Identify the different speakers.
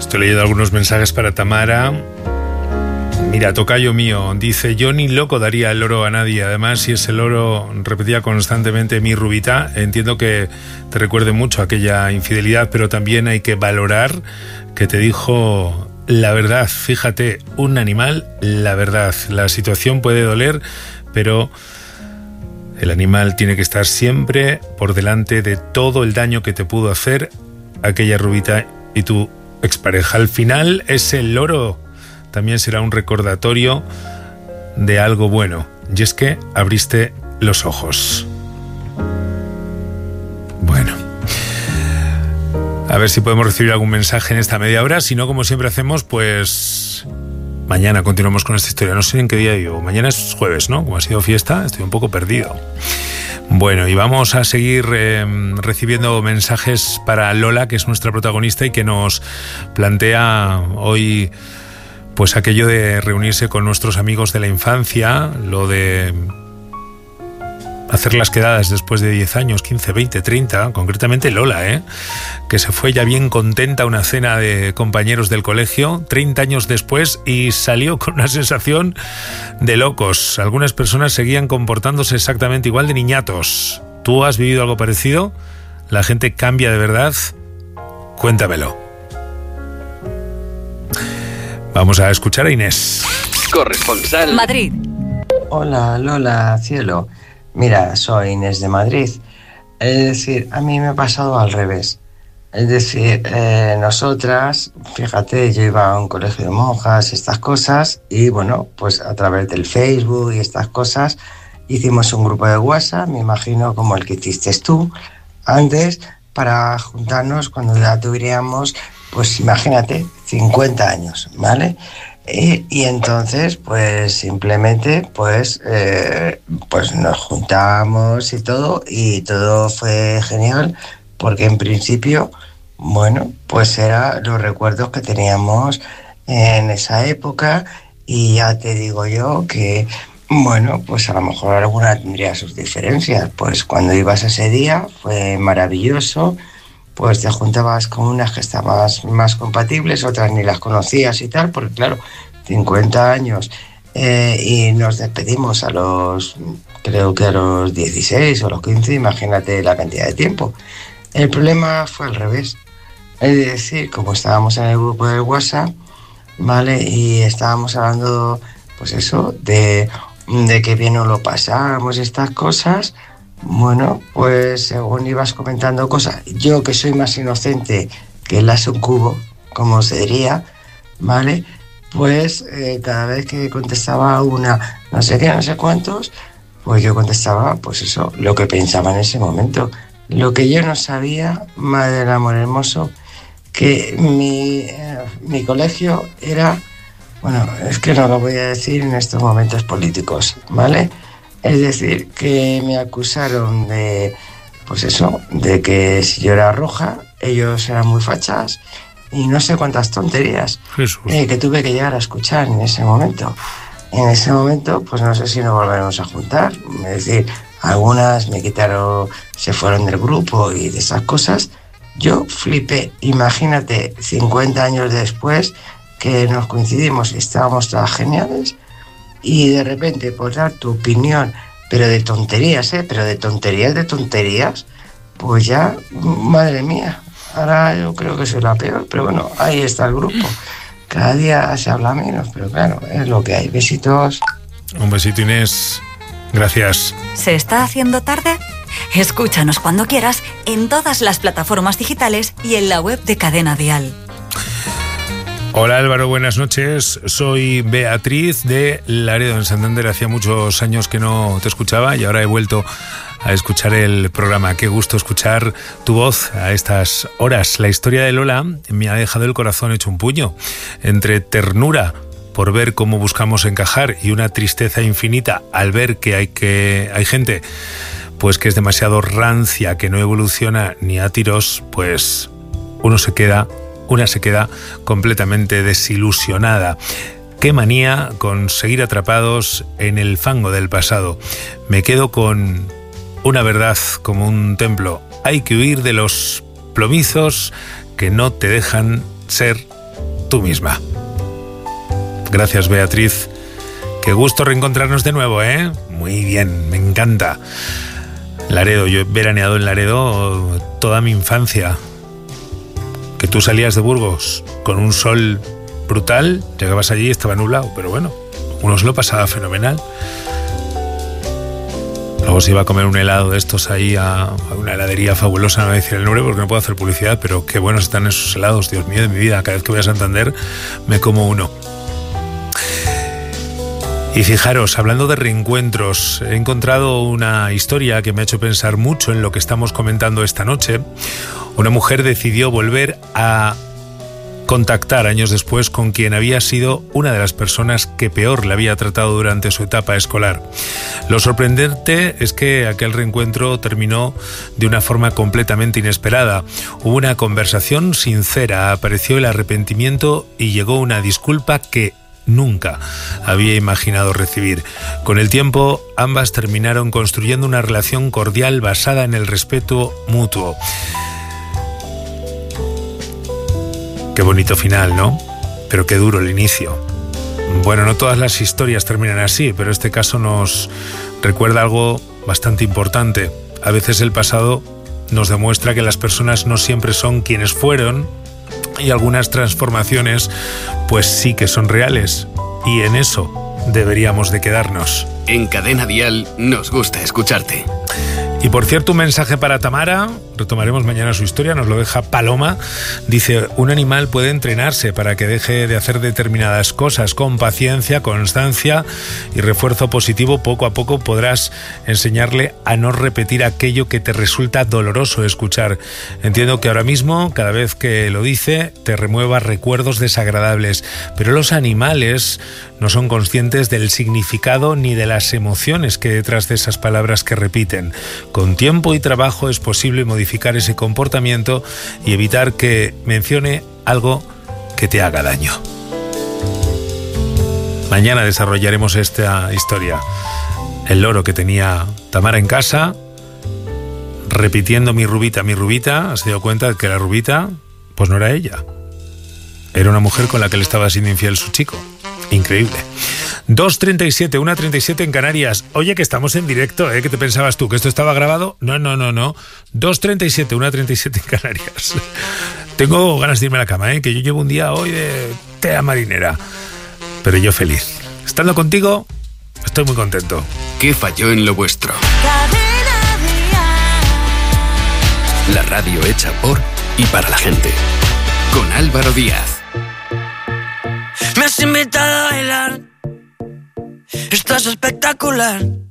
Speaker 1: Estoy leyendo algunos mensajes para Tamara. Mira, tocayo mío, dice: yo ni loco daría el oro a nadie. Además, si ese oro repetía constantemente mi rubita, entiendo que te recuerde mucho aquella infidelidad, pero también hay que valorar que te dijo la verdad. Fíjate, un animal, la verdad. La situación puede doler, pero el animal tiene que estar siempre por delante de todo el daño que te pudo hacer aquella rubita y tu expareja. Al final, ese loro también será un recordatorio de algo bueno, y es que abriste los ojos. Bueno, a ver si podemos recibir algún mensaje en esta media hora. Si no, como siempre hacemos, pues mañana continuamos con esta historia. No sé en qué día vivo. Mañana es jueves, ¿no? Como ha sido fiesta, estoy un poco perdido. Bueno, y vamos a seguir recibiendo mensajes para Lola, que es nuestra protagonista y que nos plantea hoy pues aquello de reunirse con nuestros amigos de la infancia, lo de hacer las quedadas después de 10 años, 15, 20, 30, concretamente Lola, que se fue ya bien contenta a una cena de compañeros del colegio, 30 años después, y salió con una sensación de locos. Algunas personas seguían comportándose exactamente igual de niñatos. ¿Tú has vivido algo parecido? ¿La gente cambia de verdad? Cuéntamelo. Vamos a escuchar a Inés.
Speaker 2: Corresponsal
Speaker 3: Madrid.
Speaker 4: Hola Lola, cielo. Mira, soy Inés de Madrid. Es decir, a mí me ha pasado al revés. Es decir, nosotras, fíjate, yo iba a un colegio de monjas, estas cosas, y bueno, pues a través del Facebook y estas cosas, hicimos un grupo de WhatsApp, me imagino como el que hiciste tú antes, para juntarnos cuando ya tuviéramos, pues imagínate, 50 años, ¿vale? Y entonces, pues simplemente, pues nos juntamos y todo fue genial, porque en principio, bueno, pues eran los recuerdos que teníamos en esa época, y ya te digo yo que, bueno, pues a lo mejor alguna tendría sus diferencias. Pues cuando ibas ese día fue maravilloso, pues te juntabas con unas que estabas más compatibles, otras ni las conocías y tal, porque claro, 50 años, y nos despedimos creo que a los 16 o los 15, imagínate la cantidad de tiempo. El problema fue al revés, es decir, como estábamos en el grupo de WhatsApp, ¿vale? Y estábamos hablando, pues eso, de que bien nos lo pasamos y estas cosas. Bueno, pues según ibas comentando cosas, yo que soy más inocente que el as un cubo, como se diría, ¿vale? Pues cada vez que contestaba una no sé qué, no sé cuántos, pues yo contestaba, pues eso, lo que pensaba en ese momento. Lo que yo no sabía, madre del amor hermoso, que mi colegio era, bueno, es que no lo voy a decir en estos momentos políticos, ¿vale? Es decir, que me acusaron de, pues eso, de que si yo era roja, ellos eran muy fachas y no sé cuántas tonterías que tuve que llegar a escuchar en ese momento. En ese momento, pues no sé si nos volveremos a juntar. Es decir, algunas me quitaron, se fueron del grupo y de esas cosas. Yo flipé. Imagínate, 50 años después que nos coincidimos y estábamos todas geniales, y de repente por dar tu opinión, pero de tonterías, pero de tonterías, pues ya, madre mía, ahora yo creo que soy la peor, pero bueno, ahí está el grupo. Cada día se habla menos, pero claro, es lo que hay. Besitos.
Speaker 1: Un besito, Inés. Gracias.
Speaker 3: ¿Se está haciendo tarde? Escúchanos cuando quieras en todas las plataformas digitales y en la web de Cadena Dial.
Speaker 1: Hola Álvaro, buenas noches. Soy Beatriz de Laredo, en Santander. Hacía muchos años que no te escuchaba y ahora he vuelto a escuchar el programa. Qué gusto escuchar tu voz a estas horas. La historia de Lola me ha dejado el corazón hecho un puño. Entre ternura por ver cómo buscamos encajar y una tristeza infinita al ver que hay gente pues que es demasiado rancia, que no evoluciona ni a tiros, pues una se queda completamente desilusionada. Qué manía con seguir atrapados en el fango del pasado. Me quedo con una verdad como un templo. Hay que huir de los plomizos que no te dejan ser tú misma. Gracias, Beatriz. Qué gusto reencontrarnos de nuevo, ¿eh? Muy bien, me encanta. Laredo, yo he veraneado en Laredo toda mi infancia. Que tú salías de Burgos con un sol brutal, llegabas allí y estaba nublado, pero bueno, uno se lo pasaba fenomenal. Luego se iba a comer un helado de estos ahí a una heladería fabulosa, no voy a decir el nombre porque no puedo hacer publicidad, pero qué buenos están esos helados, Dios mío de mi vida. Cada vez que voy a Santander me como uno. Y fijaros, hablando de reencuentros, he encontrado una historia que me ha hecho pensar mucho en lo que estamos comentando esta noche. Una mujer decidió volver a contactar años después con quien había sido una de las personas que peor le había tratado durante su etapa escolar. Lo sorprendente es que aquel reencuentro terminó de una forma completamente inesperada. Hubo una conversación sincera, apareció el arrepentimiento y llegó una disculpa que nunca había imaginado recibir. Con el tiempo, ambas terminaron construyendo una relación cordial basada en el respeto mutuo. Qué bonito final, ¿no? Pero qué duro el inicio. Bueno, no todas las historias terminan así, pero este caso nos recuerda algo bastante importante. A veces el pasado nos demuestra que las personas no siempre son quienes fueron y algunas transformaciones pues sí que son reales, y en eso deberíamos de quedarnos.
Speaker 2: En Cadena Dial nos gusta escucharte.
Speaker 1: Y por cierto, un mensaje para Tamara, retomaremos mañana su historia, nos lo deja Paloma. Dice, un animal puede entrenarse para que deje de hacer determinadas cosas. Con paciencia, constancia y refuerzo positivo, poco a poco podrás enseñarle a no repetir aquello que te resulta doloroso escuchar. Entiendo que ahora mismo, cada vez que lo dice, te remueva recuerdos desagradables, pero los animales no son conscientes del significado ni de las emociones que hay detrás de esas palabras que repiten. Con tiempo y trabajo es posible modificar ese comportamiento y evitar que mencione algo que te haga daño. Mañana desarrollaremos esta historia. El loro que tenía Tamara en casa, repitiendo mi rubita, se dio cuenta de que la rubita, pues no era ella. Era una mujer con la que le estaba siendo infiel su chico. Increíble. 2:37, 1:37 en Canarias. Oye, que estamos en directo, ¿eh? ¿Qué te pensabas tú? ¿Que esto estaba grabado? No. 2:37, 1:37 en Canarias. Tengo ganas de irme a la cama, ¿eh? Que yo llevo un día hoy de tea marinera. Pero yo feliz. Estando contigo, estoy muy contento.
Speaker 2: ¿Qué falló en lo vuestro? La radio hecha por y para la gente. Con Álvaro Díaz.
Speaker 5: Me has invitado a bailar, estás espectacular.